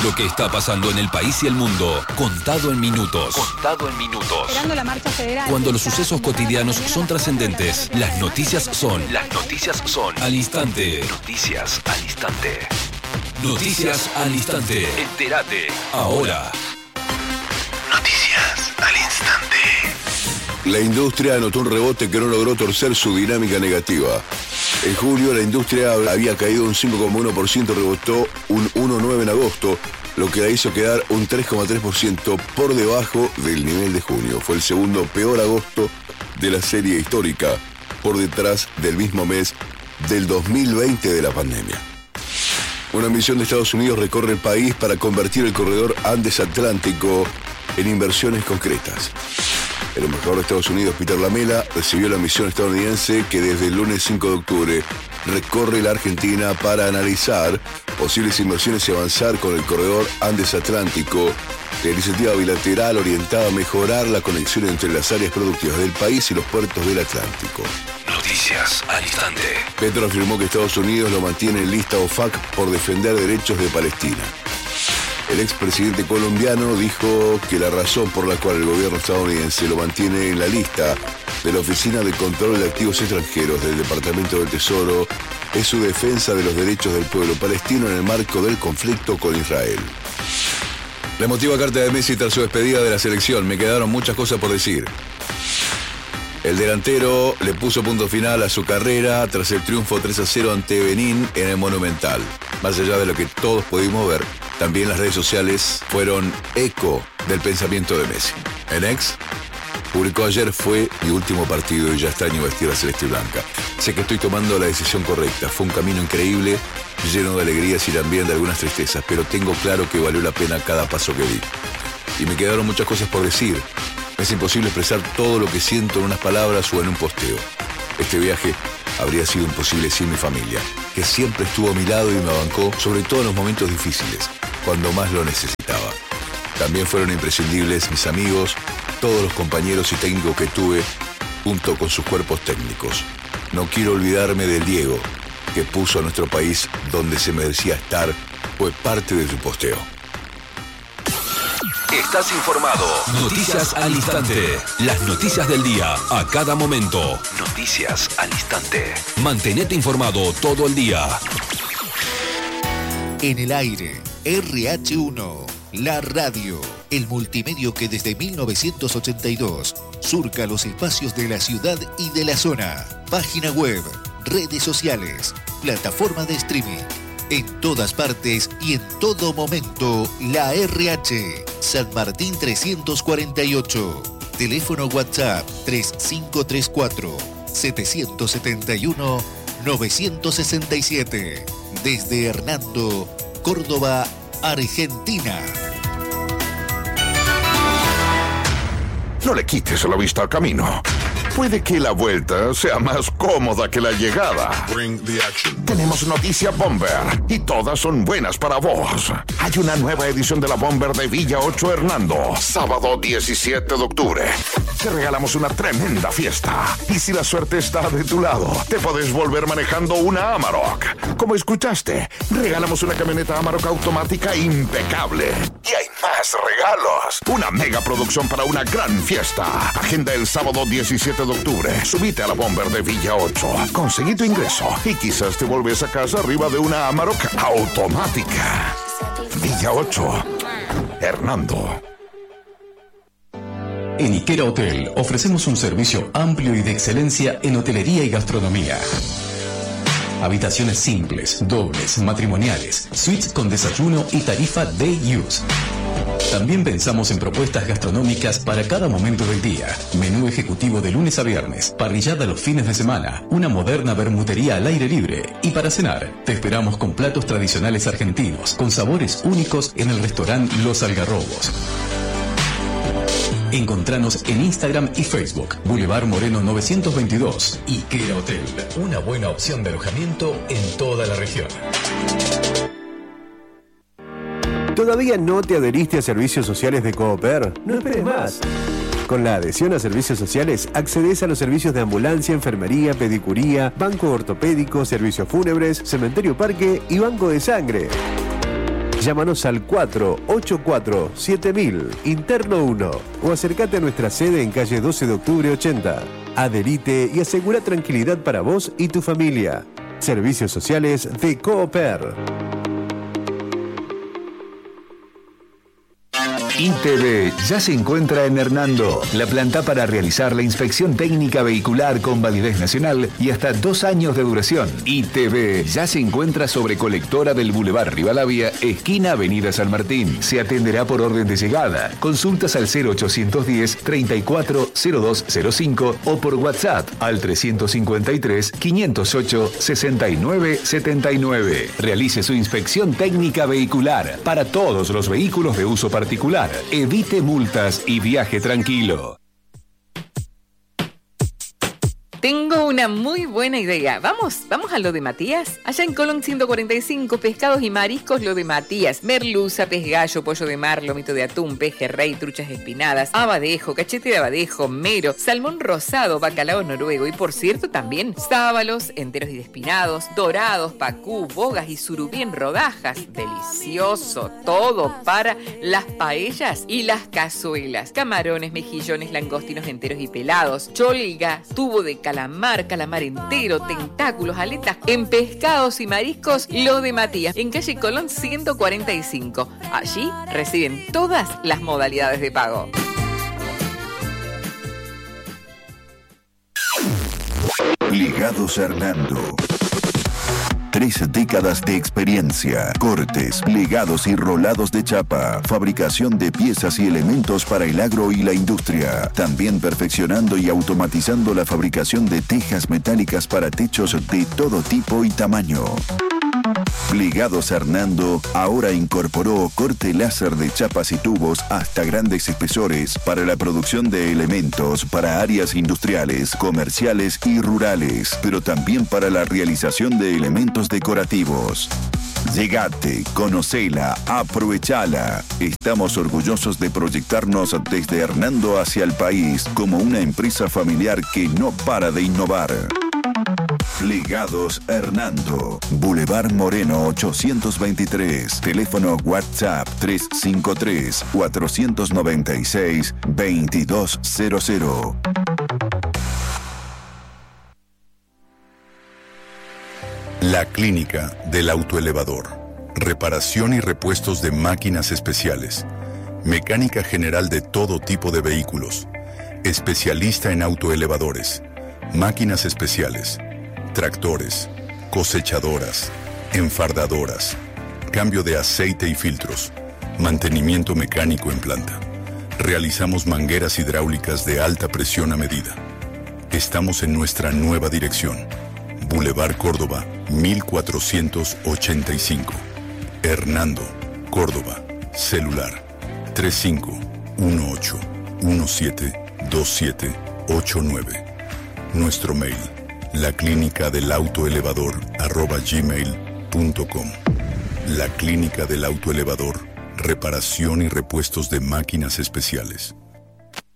Lo que está pasando en el país y el mundo, contado en minutos. Esperando la marcha federal. Cuando los sucesos cotidianos son trascendentes, las noticias son al instante. Noticias al instante. Entérate ahora. Noticias al instante. La industria anotó un rebote que no logró torcer su dinámica negativa. En julio la industria había caído un 5,1%, rebotó un 1,9% en agosto, lo que la hizo quedar un 3,3% por debajo del nivel de junio. Fue el segundo peor agosto de la serie histórica, por detrás del mismo mes del 2020 de la pandemia. Una misión de Estados Unidos recorre el país para convertir el corredor Andes-Atlántico en inversiones concretas. El embajador de Estados Unidos, Peter Lamela, recibió la misión estadounidense que desde el lunes 5 de octubre recorre la Argentina para analizar posibles inversiones y avanzar con el corredor Andes-Atlántico, la iniciativa bilateral orientada a mejorar la conexión entre las áreas productivas del país y los puertos del Atlántico. Noticias al instante. Petro afirmó que Estados Unidos lo mantiene en lista OFAC por defender derechos de Palestina. El expresidente colombiano dijo que la razón por la cual el gobierno estadounidense lo mantiene en la lista de la Oficina de Control de Activos Extranjeros del Departamento del Tesoro es su defensa de los derechos del pueblo palestino en el marco del conflicto con Israel. La emotiva carta de Messi tras su despedida de la selección. Me quedaron muchas cosas por decir. El delantero le puso punto final a su carrera tras el triunfo 3-0 ante Benín en el Monumental. Más allá de lo que todos pudimos ver, también las redes sociales fueron eco del pensamiento de Messi. En X publicó ayer: fue mi último partido y ya extraño vestir la celeste y blanca. Sé que estoy tomando la decisión correcta. Fue un camino increíble, lleno de alegrías y también de algunas tristezas, pero tengo claro que valió la pena cada paso que di. Y me quedaron muchas cosas por decir. Es imposible expresar todo lo que siento en unas palabras o en un posteo. Este viaje habría sido imposible sin mi familia, que siempre estuvo a mi lado y me bancó, sobre todo en los momentos difíciles, cuando más lo necesitaba. También fueron imprescindibles mis amigos, todos los compañeros y técnicos que tuve, junto con sus cuerpos técnicos. No quiero olvidarme del Diego, que puso a nuestro país donde se merecía estar, fue parte de su posteo. Estás informado. Noticias al instante. Las noticias del día, a cada momento. Noticias al instante. Mantenete informado todo el día. En el aire, RH1, la radio, el multimedio que desde 1982 surca los espacios de la ciudad y de la zona. Página web, redes sociales, plataforma de streaming. En todas partes y en todo momento, la RH. San Martín 348. Teléfono WhatsApp 3534-771-967. Desde Hernando, Córdoba, Argentina. No le quites la vista al camino. Puede que la vuelta sea más cómoda que la llegada. Tenemos noticia Bomber y todas son buenas para vos. Hay una nueva edición de la Bomber de Villa 8 Hernando, sábado 17 de octubre. Te regalamos una tremenda fiesta. Y si la suerte está de tu lado, te podés volver manejando una Amarok. Como escuchaste, regalamos una camioneta Amarok automática impecable. Y hay más regalos. Una mega producción para una gran fiesta. Agenda el sábado 17 de octubre. Subite a la Bomber de Villa 8. Conseguí tu ingreso y quizás te volvés a casa arriba de una Amarok automática. Villa 8. Hernando. En Ikera Hotel ofrecemos un servicio amplio y de excelencia en hotelería y gastronomía. Habitaciones simples, dobles, matrimoniales, suites con desayuno y tarifa day use. También pensamos en propuestas gastronómicas para cada momento del día. Menú ejecutivo de lunes a viernes, parrillada los fines de semana, una moderna bermutería al aire libre. Y para cenar, te esperamos con platos tradicionales argentinos, con sabores únicos en el restaurante Los Algarrobos. Encontranos en Instagram y Facebook. Boulevard Moreno 922. Ikera Hotel. Una buena opción de alojamiento en toda la región. ¿Todavía no te adheriste a servicios sociales de Cooper? No esperes más. Con la adhesión a servicios sociales, accedes a los servicios de ambulancia, enfermería, pedicuría, banco ortopédico, servicios fúnebres, cementerio parque y banco de sangre. Llámanos al 484-7000, interno 1, o acércate a nuestra sede en calle 12 de octubre 80. Adherite y asegura tranquilidad para vos y tu familia. Servicios sociales de Cooper. ITV ya se encuentra en Hernando, la planta para realizar la inspección técnica vehicular con validez nacional y hasta 2 años de duración. ITV ya se encuentra sobre Colectora del Boulevard Rivadavia, esquina Avenida San Martín. Se atenderá por orden de llegada. Consultas al 0810-340205 o por WhatsApp al 353-508-6979. Realice su inspección técnica vehicular para todos los vehículos de uso particular. Evite multas y viaje tranquilo. Tengo una muy buena idea. Vamos a lo de Matías. Allá en Colón 145, pescados y mariscos, lo de Matías. Merluza, pez gallo, pollo de mar, lomito de atún, pejerrey, truchas espinadas, abadejo, cachete de abadejo, mero, salmón rosado, bacalao noruego y, por cierto, también sábalos enteros y despinados, dorados, pacú, bogas y surubí en rodajas. Delicioso. Todo para las paellas y las cazuelas. Camarones, mejillones, langostinos enteros y pelados, cholga, tubo de calamar entero, tentáculos, aletas. En pescados y mariscos, lo de Matías, en calle Colón 145. Allí reciben todas las modalidades de pago. Ligados Hernando. 3 décadas de experiencia, cortes, legados y rolados de chapa, fabricación de piezas y elementos para el agro y la industria, también perfeccionando y automatizando la fabricación de tejas metálicas para techos de todo tipo y tamaño. Ligados Hernando ahora incorporó corte láser de chapas y tubos hasta grandes espesores para la producción de elementos para áreas industriales, comerciales y rurales, pero también para la realización de elementos decorativos. Llegate, conocela, aprovechala. Estamos orgullosos de proyectarnos desde Hernando hacia el país como una empresa familiar que no para de innovar. Ligados Hernando, Boulevard Moreno 823, teléfono WhatsApp 353-496-2200. La Clínica del Autoelevador. Reparación y repuestos de máquinas especiales. Mecánica general de todo tipo de vehículos. Especialista en autoelevadores. Máquinas especiales. Tractores, cosechadoras, enfardadoras, cambio de aceite y filtros, mantenimiento mecánico en planta. Realizamos mangueras hidráulicas de alta presión a medida. Estamos en nuestra nueva dirección. Boulevard Córdoba, 1485. Hernando, Córdoba. Celular, 3518-172789. Nuestro mail, laclinicadelautoelevador@gmail.com. La Clínica del Autoelevador, reparación y repuestos de máquinas especiales.